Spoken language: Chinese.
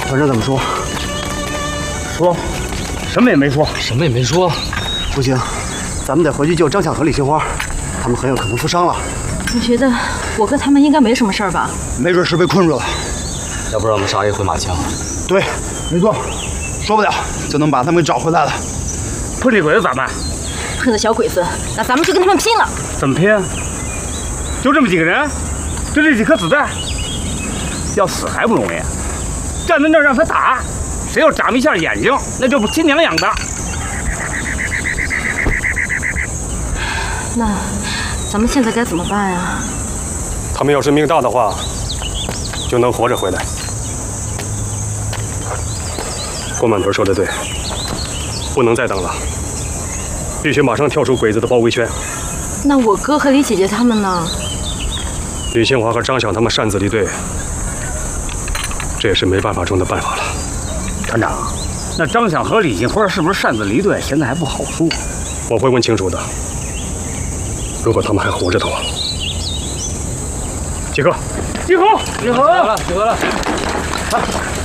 团长怎么说？ 说，什么也没说。 什么也没说。 不行，咱们得回去救张晓和李杏花，他们很有可能负伤了。 我觉得我哥他们应该没什么事儿吧？ 没准是被困住了。 要不然我们杀一回马枪。 对，没错，说不了就能把他们给找回来了。 碰这鬼子咋办？ 碰到小鬼子，那咱们就跟他们拼了。 怎么拼？就这么几个人，就这几颗子弹，要死还不容易。站在那儿让他打，谁要眨一下眼睛，那就不亲娘养的。 那咱们现在该怎么办呀？ 他们要是命大的话，就能活着回来。郭满屯说的对，不能再等了，必须马上跳出鬼子的包围圈。 那我哥和李姐姐他们呢？ 李杏华和张响他们擅自离队，这也是没办法中的办法了。 团长，那张响和李杏花是不是擅自离队？现在还不好说。 我会问清楚的。如果他们还活着的话，集合！ 集合！集合了！ 集合了！